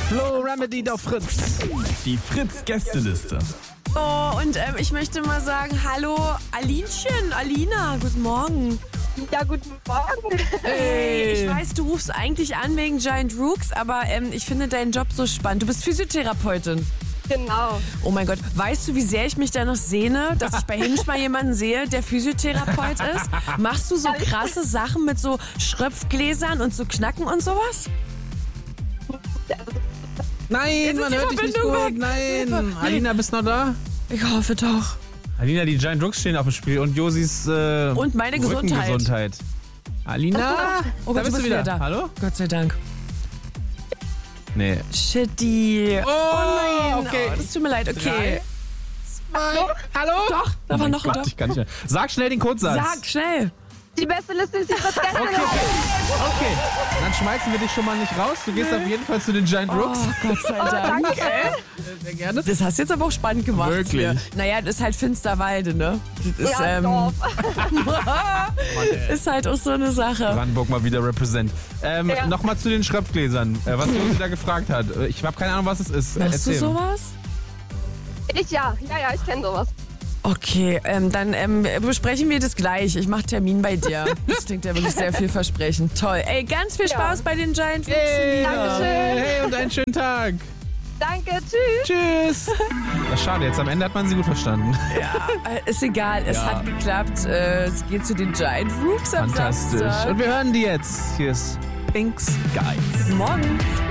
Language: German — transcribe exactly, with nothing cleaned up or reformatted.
Flo Remedy auf Fritz. Die Fritz-Gästeliste. Oh, und ähm, ich möchte mal sagen, hallo Alinchen, Alina, guten Morgen. Ja, guten Morgen. Hey, ich weiß, du rufst eigentlich an wegen Giant Rooks, aber ähm, ich finde deinen Job so spannend. Du bist Physiotherapeutin. Genau. Oh mein Gott, weißt du, wie sehr ich mich danach sehne, dass ich bei Hinge mal jemanden sehe, der Physiotherapeut ist? Machst du so krasse Sachen mit so Schröpfgläsern und so Knacken und sowas? Nein, Jetzt ist man die hört dich nicht Verbindung gut. weg. Nein. Hilfe. Alina, bist du noch da? Ich hoffe doch. Alina, die Giant Rooks stehen auf dem Spiel und Josis äh, Und meine Gesundheit. Rückengesundheit. Alina? Oh Gott, da du bist bist du wieder. wieder da. Hallo? Gott sei Dank. Nee. Shitty. Oh, nein. okay. Oh, das tut mir leid. Okay. Hallo? Hallo? Doch, da war noch ein Gott, Doch. ich kann nicht mehr. Sag schnell den Codesatz. Sag schnell. Die beste Liste ist die Verkehrsstelle. Okay, okay. Okay. Dann schmeißen wir dich schon mal nicht raus. Du gehst auf jeden Fall zu den Giant Rooks. Oh, Gott sei Dank. Danke. Sehr gerne. Das hast du jetzt aber auch spannend gemacht. Wirklich? Hier. Naja, das ist halt Finsterwalde, ne? Das ist, Ja, ähm, Dorf. ist halt auch so eine Sache. Brandenburg mal wieder represent. Ähm, Ja. Nochmal zu den Schröpfgläsern, äh, was Josi da gefragt hat. Äh, Ich habe keine Ahnung, was es ist. Äh, Machst du Erzähl. sowas? Ich ja. Ja, ja, ich kenne sowas. Okay, ähm, dann ähm, besprechen wir das gleich. Ich mache Termin bei dir. Das klingt ja wirklich sehr vielversprechend. Toll. Ey, ganz viel Ja. Spaß bei den Giant Rooks. Hey, Dankeschön. hey, und einen schönen Tag. Danke, tschüss. Tschüss. Ja, schade, jetzt am Ende hat man sie gut verstanden. Äh, ist egal, es Ja. hat geklappt. Äh, es geht zu den Giant Rooks am Fantastisch. Samstag. Und wir hören die jetzt. Hier ist Pink Sky. Morgen.